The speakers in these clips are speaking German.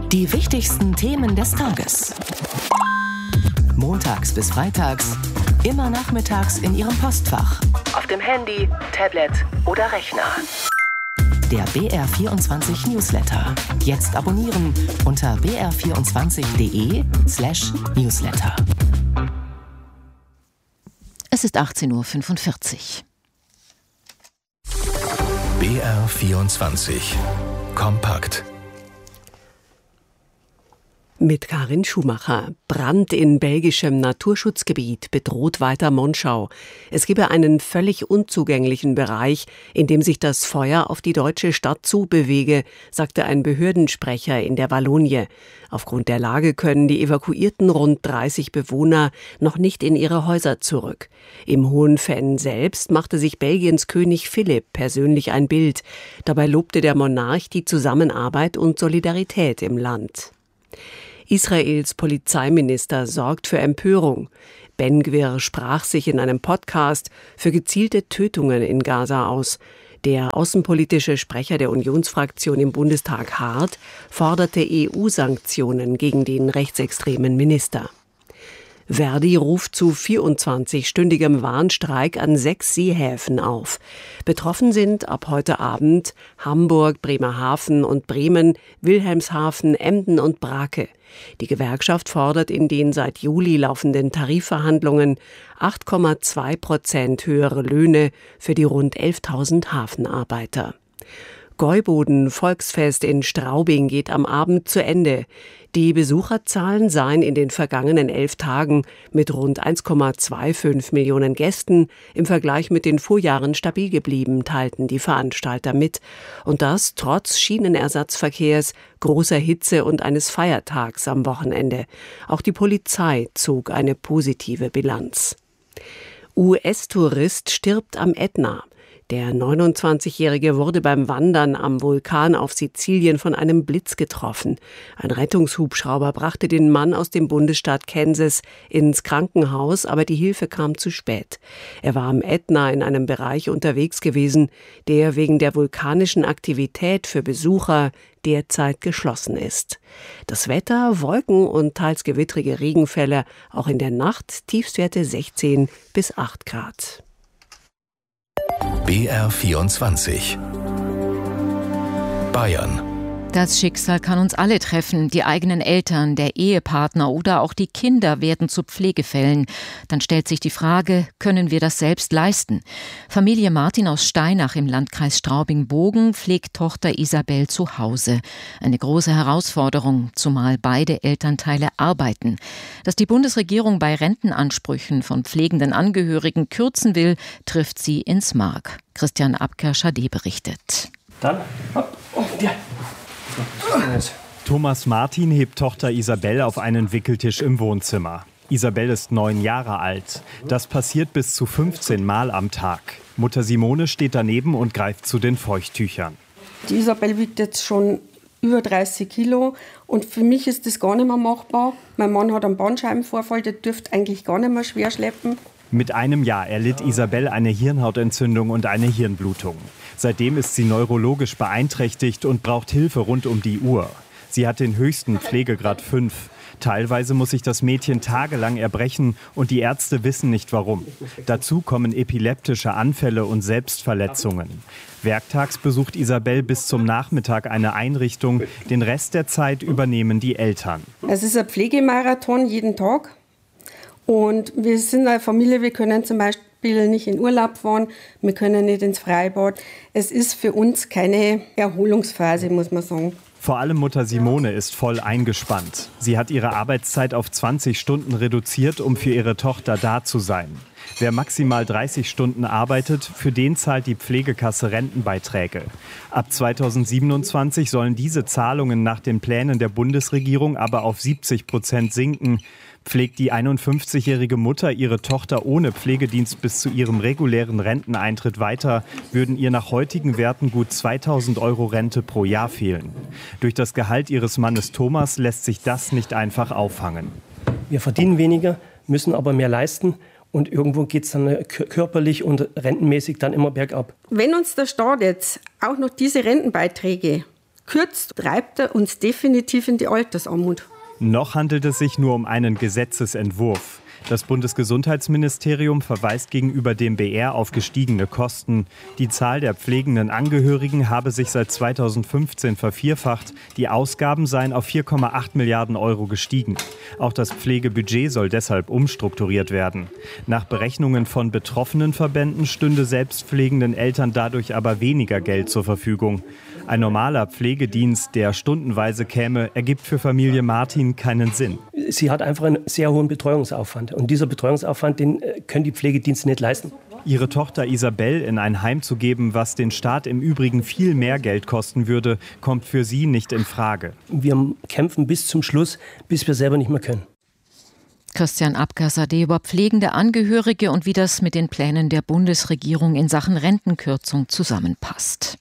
Die wichtigsten Themen des Tages. Montags bis freitags, immer nachmittags in Ihrem Postfach. Auf dem Handy, Tablet oder Rechner. Der BR24 Newsletter. Jetzt abonnieren unter br24.de/Newsletter. Es ist 18:45 Uhr. BR24 Kompakt. Mit Karin Schumacher. Brand in belgischem Naturschutzgebiet bedroht weiter Monschau. Es gebe einen völlig unzugänglichen Bereich, in dem sich das Feuer auf die deutsche Stadt zubewege, sagte ein Behördensprecher in der Wallonie. Aufgrund der Lage können die evakuierten rund 30 Bewohner noch nicht in ihre Häuser zurück. Im Hohenfenn selbst machte sich Belgiens König Philipp persönlich ein Bild. Dabei lobte der Monarch die Zusammenarbeit und Solidarität im Land. Israels Polizeiminister sorgt für Empörung. Ben Gvir sprach sich in einem Podcast für gezielte Tötungen in Gaza aus. Der außenpolitische Sprecher der Unionsfraktion im Bundestag Hart forderte EU-Sanktionen gegen den rechtsextremen Minister. Verdi ruft zu 24-stündigem Warnstreik an 6 Seehäfen auf. Betroffen sind ab heute Abend Hamburg, Bremerhaven und Bremen, Wilhelmshaven, Emden und Brake. Die Gewerkschaft fordert in den seit Juli laufenden Tarifverhandlungen 8,2% höhere Löhne für die rund 11.000 Hafenarbeiter. Gäuboden-Volksfest in Straubing geht am Abend zu Ende. Die Besucherzahlen seien in den vergangenen 11 Tagen mit rund 1,25 Millionen Gästen im Vergleich mit den Vorjahren stabil geblieben, teilten die Veranstalter mit. Und das trotz Schienenersatzverkehrs, großer Hitze und eines Feiertags am Wochenende. Auch die Polizei zog eine positive Bilanz. US-Tourist stirbt am Ätna. Der 29-Jährige wurde beim Wandern am Vulkan auf Sizilien von einem Blitz getroffen. Ein Rettungshubschrauber brachte den Mann aus dem Bundesstaat Kansas ins Krankenhaus, aber die Hilfe kam zu spät. Er war am Ätna in einem Bereich unterwegs gewesen, der wegen der vulkanischen Aktivität für Besucher derzeit geschlossen ist. Das Wetter, Wolken und teils gewittrige Regenfälle, auch in der Nacht, Tiefstwerte 16 bis 8 Grad. BR24 Bayern. Das Schicksal kann uns alle treffen. Die eigenen Eltern, der Ehepartner oder auch die Kinder werden zu Pflegefällen. Dann stellt sich die Frage, können wir das selbst leisten? Familie Martin aus Steinach im Landkreis Straubing-Bogen pflegt Tochter Isabel zu Hause. Eine große Herausforderung, zumal beide Elternteile arbeiten. Dass die Bundesregierung bei Rentenansprüchen von pflegenden Angehörigen kürzen will, trifft sie ins Mark. Christian Abker-Schade berichtet. Dann, hopp, ja. Thomas Martin hebt Tochter Isabel auf einen Wickeltisch im Wohnzimmer. Isabel ist 9 Jahre alt. Das passiert bis zu 15 Mal am Tag. Mutter Simone steht daneben und greift zu den Feuchttüchern. Die Isabel wiegt jetzt schon über 30 Kilo und für mich ist das gar nicht mehr machbar. Mein Mann hat einen Bandscheibenvorfall, der dürfte eigentlich gar nicht mehr schwer schleppen. Mit einem Jahr erlitt Isabel eine Hirnhautentzündung und eine Hirnblutung. Seitdem ist sie neurologisch beeinträchtigt und braucht Hilfe rund um die Uhr. Sie hat den höchsten Pflegegrad 5. Teilweise muss sich das Mädchen tagelang erbrechen und die Ärzte wissen nicht warum. Dazu kommen epileptische Anfälle und Selbstverletzungen. Werktags besucht Isabel bis zum Nachmittag eine Einrichtung. Den Rest der Zeit übernehmen die Eltern. Es ist ein Pflegemarathon jeden Tag. Und wir sind eine Familie, wir können zum Beispiel nicht in Urlaub fahren, wir können nicht ins Freibad. Es ist für uns keine Erholungsphase, muss man sagen. Vor allem Mutter Simone ist voll eingespannt. Sie hat ihre Arbeitszeit auf 20 Stunden reduziert, um für ihre Tochter da zu sein. Wer maximal 30 Stunden arbeitet, für den zahlt die Pflegekasse Rentenbeiträge. Ab 2027 sollen diese Zahlungen nach den Plänen der Bundesregierung aber auf 70% sinken. Pflegt die 51-jährige Mutter ihre Tochter ohne Pflegedienst bis zu ihrem regulären Renteneintritt weiter, würden ihr nach heutigen Werten gut 2.000 € Rente pro Jahr fehlen. Durch das Gehalt ihres Mannes Thomas lässt sich das nicht einfach auffangen. Wir verdienen weniger, müssen aber mehr leisten. Und irgendwo geht es dann körperlich und rentenmäßig dann immer bergab. Wenn uns der Staat jetzt auch noch diese Rentenbeiträge kürzt, treibt er uns definitiv in die Altersarmut. Noch handelt es sich nur um einen Gesetzesentwurf. Das Bundesgesundheitsministerium verweist gegenüber dem BR auf gestiegene Kosten. Die Zahl der pflegenden Angehörigen habe sich seit 2015 vervierfacht. Die Ausgaben seien auf 4,8 Milliarden Euro gestiegen. Auch das Pflegebudget soll deshalb umstrukturiert werden. Nach Berechnungen von betroffenen Verbänden stünde selbstpflegenden Eltern dadurch aber weniger Geld zur Verfügung. Ein normaler Pflegedienst, der stundenweise käme, ergibt für Familie Martin keinen Sinn. Sie hat einfach einen sehr hohen Betreuungsaufwand. Und dieser Betreuungsaufwand, den können die Pflegedienste nicht leisten. Ihre Tochter Isabel in ein Heim zu geben, was den Staat im Übrigen viel mehr Geld kosten würde, kommt für sie nicht in Frage. Wir kämpfen bis zum Schluss, bis wir selber nicht mehr können. Christian Abgasade über pflegende Angehörige und wie das mit den Plänen der Bundesregierung in Sachen Rentenkürzung zusammenpasst.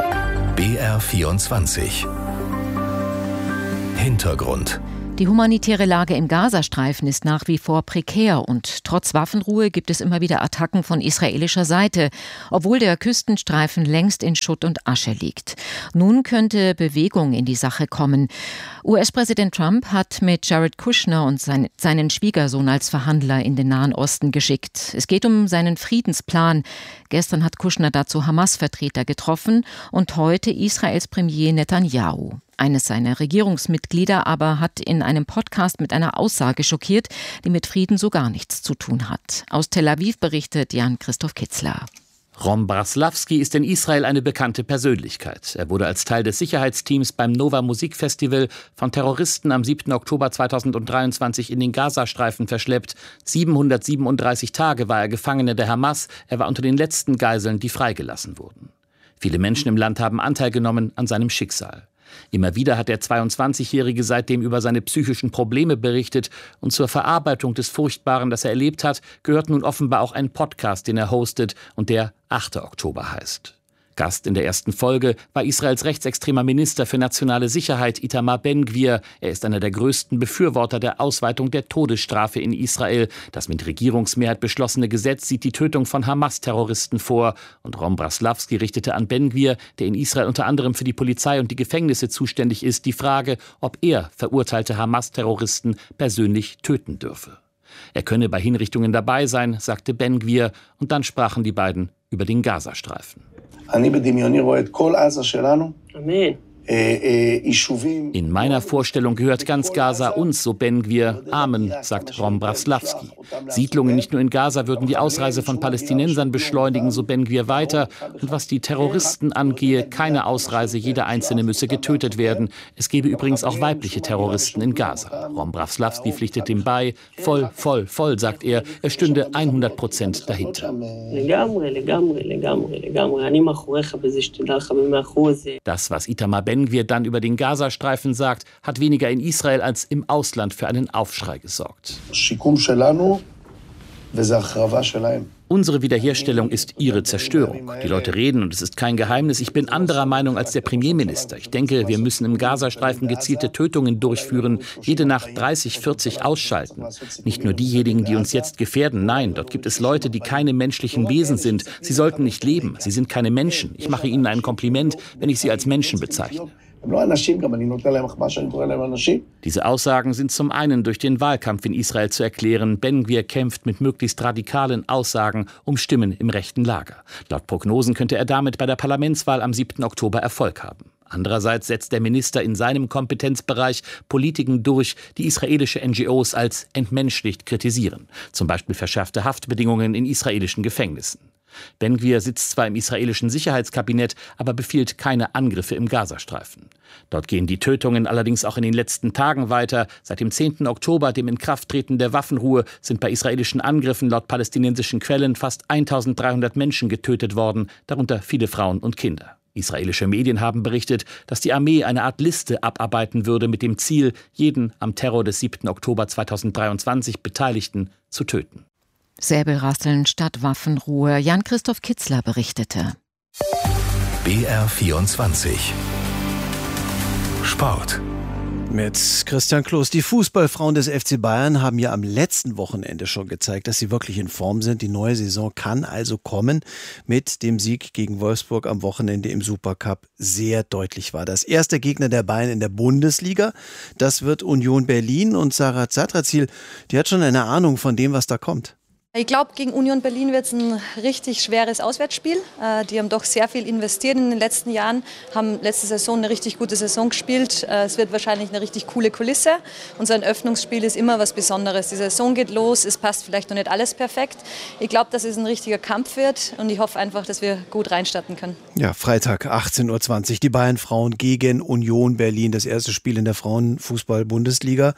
BR24 Hintergrund. Die humanitäre Lage im Gazastreifen ist nach wie vor prekär und trotz Waffenruhe gibt es immer wieder Attacken von israelischer Seite, obwohl der Küstenstreifen längst in Schutt und Asche liegt. Nun könnte Bewegung in die Sache kommen. US-Präsident Trump hat mit Jared Kushner und seinen Schwiegersohn als Verhandler in den Nahen Osten geschickt. Es geht um seinen Friedensplan. Gestern hat Kushner dazu Hamas-Vertreter getroffen und heute Israels Premier Netanyahu. Eines seiner Regierungsmitglieder aber hat in einem Podcast mit einer Aussage schockiert, die mit Frieden so gar nichts zu tun hat. Aus Tel Aviv berichtet Jan-Christoph Kitzler. Rom Braslavski ist in Israel eine bekannte Persönlichkeit. Er wurde als Teil des Sicherheitsteams beim Nova Musikfestival von Terroristen am 7. Oktober 2023 in den Gazastreifen verschleppt. 737 Tage war er Gefangener der Hamas. Er war unter den letzten Geiseln, die freigelassen wurden. Viele Menschen im Land haben Anteil genommen an seinem Schicksal. Immer wieder hat der 22-Jährige seitdem über seine psychischen Probleme berichtet und zur Verarbeitung des Furchtbaren, das er erlebt hat, gehört nun offenbar auch ein Podcast, den er hostet und der 8. Oktober heißt. Gast in der ersten Folge war Israels rechtsextremer Minister für nationale Sicherheit Itamar Ben-Gvir. Er ist einer der größten Befürworter der Ausweitung der Todesstrafe in Israel. Das mit Regierungsmehrheit beschlossene Gesetz sieht die Tötung von Hamas-Terroristen vor. Und Rom Braslavski richtete an Ben-Gvir, der in Israel unter anderem für die Polizei und die Gefängnisse zuständig ist, die Frage, ob er verurteilte Hamas-Terroristen persönlich töten dürfe. Er könne bei Hinrichtungen dabei sein, sagte Ben-Gvir. Und dann sprachen die beiden über den Gazastreifen. In meiner Vorstellung gehört ganz Gaza uns, so Ben-Gvir. Amen, sagt Rom Braslavski. Siedlungen nicht nur in Gaza würden die Ausreise von Palästinensern beschleunigen, so Ben-Gvir weiter. Und was die Terroristen angehe, keine Ausreise, jeder Einzelne müsse getötet werden. Es gebe übrigens auch weibliche Terroristen in Gaza. Rom Braslavski pflichtet ihm bei. Voll, sagt er. Er stünde 100% dahinter. Das, was Itamar Ben-Gvir dann über den Gazastreifen sagt, hat weniger in Israel als im Ausland für einen Aufschrei gesorgt. Unsere Wiederherstellung ist ihre Zerstörung. Die Leute reden, und es ist kein Geheimnis, ich bin anderer Meinung als der Premierminister. Ich denke, wir müssen im Gazastreifen gezielte Tötungen durchführen, jede Nacht 30, 40 ausschalten. Nicht nur diejenigen, die uns jetzt gefährden, nein, dort gibt es Leute, die keine menschlichen Wesen sind. Sie sollten nicht leben, sie sind keine Menschen. Ich mache ihnen ein Kompliment, wenn ich sie als Menschen bezeichne. Diese Aussagen sind zum einen durch den Wahlkampf in Israel zu erklären. Ben-Gvir kämpft mit möglichst radikalen Aussagen um Stimmen im rechten Lager. Laut Prognosen könnte er damit bei der Parlamentswahl am 7. Oktober Erfolg haben. Andererseits setzt der Minister in seinem Kompetenzbereich Politiken durch, die israelische NGOs als entmenschlicht kritisieren. Zum Beispiel verschärfte Haftbedingungen in israelischen Gefängnissen. Ben-Gvir sitzt zwar im israelischen Sicherheitskabinett, aber befiehlt keine Angriffe im Gazastreifen. Dort gehen die Tötungen allerdings auch in den letzten Tagen weiter. Seit dem 10. Oktober, dem Inkrafttreten der Waffenruhe, sind bei israelischen Angriffen laut palästinensischen Quellen fast 1300 Menschen getötet worden, darunter viele Frauen und Kinder. Israelische Medien haben berichtet, dass die Armee eine Art Liste abarbeiten würde mit dem Ziel, jeden am Terror des 7. Oktober 2023 Beteiligten zu töten. Säbelrasseln statt Waffenruhe. Jan-Christoph Kitzler berichtete. BR24 Sport. Mit Christian Kloß. Die Fußballfrauen des FC Bayern haben ja am letzten Wochenende schon gezeigt, dass sie wirklich in Form sind. Die neue Saison kann also kommen. Mit dem Sieg gegen Wolfsburg am Wochenende im Supercup sehr deutlich war. Das erste Gegner der Bayern in der Bundesliga, das wird Union Berlin. Und Sarah Zadrazil, die hat schon eine Ahnung von dem, was da kommt. Ich glaube, gegen Union Berlin wird es ein richtig schweres Auswärtsspiel. Die haben doch sehr viel investiert in den letzten Jahren, haben letzte Saison eine richtig gute Saison gespielt. Es wird wahrscheinlich eine richtig coole Kulisse. Unser Eröffnungsspiel ist immer was Besonderes. Die Saison geht los, es passt vielleicht noch nicht alles perfekt. Ich glaube, dass es ein richtiger Kampf wird und ich hoffe einfach, dass wir gut reinstarten können. Ja, Freitag 18.20 Uhr, die Bayern-Frauen gegen Union Berlin. Das erste Spiel in der Frauenfußball-Bundesliga.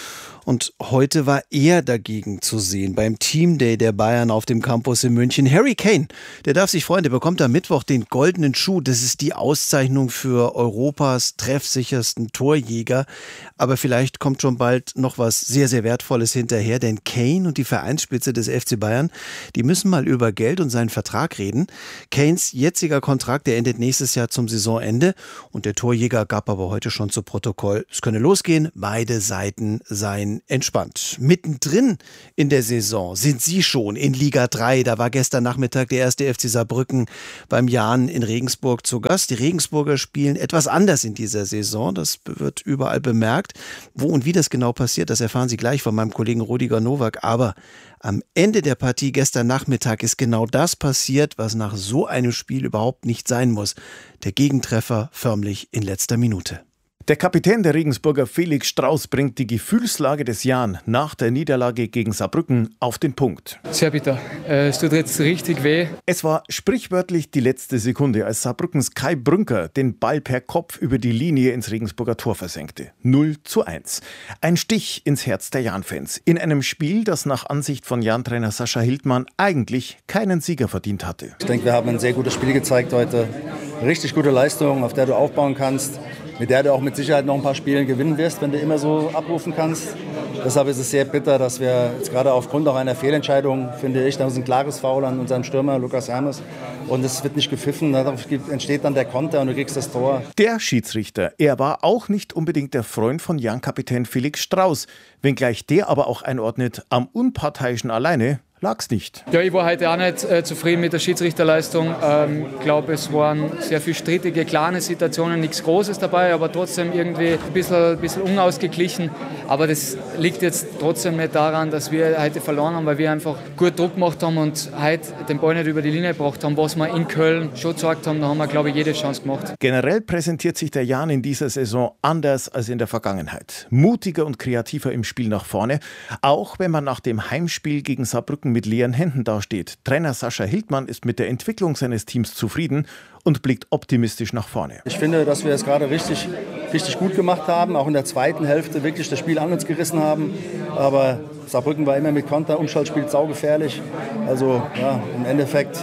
Und heute war er dagegen zu sehen beim Teamday der Bayern auf dem Campus in München. Harry Kane, der darf sich freuen, der bekommt am Mittwoch den goldenen Schuh. Das ist die Auszeichnung für Europas treffsichersten Torjäger. Aber vielleicht kommt schon bald noch was sehr, sehr Wertvolles hinterher. Denn Kane und die Vereinsspitze des FC Bayern, die müssen mal über Geld und seinen Vertrag reden. Kanes jetziger Kontrakt, der endet nächstes Jahr zum Saisonende. Und der Torjäger gab aber heute schon zu Protokoll, es könne losgehen, beide Seiten seien entspannt. Mittendrin in der Saison sind sie schon in Liga 3. Da war gestern Nachmittag der erste FC Saarbrücken beim Jan in Regensburg zu Gast. Die Regensburger spielen etwas anders in dieser Saison. Das wird überall bemerkt. Wo und wie das genau passiert, das erfahren Sie gleich von meinem Kollegen Rüdiger Nowak. Aber am Ende der Partie gestern Nachmittag ist genau das passiert, was nach so einem Spiel überhaupt nicht sein muss. Der Gegentreffer förmlich in letzter Minute. Der Kapitän der Regensburger Felix Strauß bringt die Gefühlslage des Jan nach der Niederlage gegen Saarbrücken auf den Punkt. Sehr bitter. Es tut jetzt richtig weh. Es war sprichwörtlich die letzte Sekunde, als Saarbrückens Kai Brünker den Ball per Kopf über die Linie ins Regensburger Tor versenkte. 0:1. Ein Stich ins Herz der Jan-Fans. In einem Spiel, das nach Ansicht von Jan-Trainer Sascha Hildmann eigentlich keinen Sieger verdient hatte. Ich denke, wir haben ein sehr gutes Spiel gezeigt heute. Richtig gute Leistung, auf der du aufbauen kannst. Mit der du auch mit Sicherheit noch ein paar Spiele gewinnen wirst, wenn du immer so abrufen kannst. Deshalb ist es sehr bitter, dass wir jetzt gerade aufgrund auch einer Fehlentscheidung, finde ich, da ist ein klares Foul an unserem Stürmer Lukas Hermes und es wird nicht gepfiffen. Dadurch entsteht dann der Konter und du kriegst das Tor. Der Schiedsrichter, er war auch nicht unbedingt der Freund von Jan-Kapitän Felix Strauß, wenngleich der aber auch einordnet, am Unparteiischen alleine lag's nicht. Ja, ich war heute auch nicht zufrieden mit der Schiedsrichterleistung. Ich glaube, es waren sehr viele strittige, kleine Situationen, nichts Großes dabei, aber trotzdem irgendwie ein bisschen unausgeglichen. Aber das liegt jetzt trotzdem nicht daran, dass wir heute verloren haben, weil wir einfach gut Druck gemacht haben und heute den Ball nicht über die Linie gebracht haben, was wir in Köln schon gezeigt haben. Da haben wir, glaube ich, jede Chance gemacht. Generell präsentiert sich der Jan in dieser Saison anders als in der Vergangenheit. Mutiger und kreativer im Spiel nach vorne, auch wenn man nach dem Heimspiel gegen Saarbrücken mit leeren Händen dasteht. Trainer Sascha Hildmann ist mit der Entwicklung seines Teams zufrieden und blickt optimistisch nach vorne. Ich finde, dass wir es gerade richtig gut gemacht haben, auch in der zweiten Hälfte wirklich das Spiel an uns gerissen haben. Aber Saarbrücken war immer mit Konter, Umschaltspiel saugefährlich. Also ja, im Endeffekt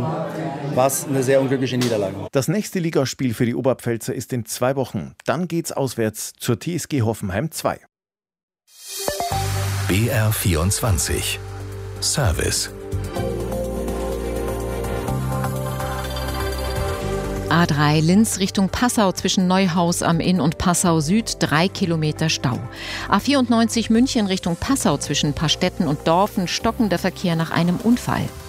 war es eine sehr unglückliche Niederlage. Das nächste Ligaspiel für die Oberpfälzer ist in 2 Wochen. Dann geht's auswärts zur TSG Hoffenheim 2. BR24 Service. A3 Linz Richtung Passau zwischen Neuhaus am Inn und Passau Süd 3 Kilometer Stau. A94 München Richtung Passau zwischen Pastetten und Dorfen stockender Verkehr nach einem Unfall.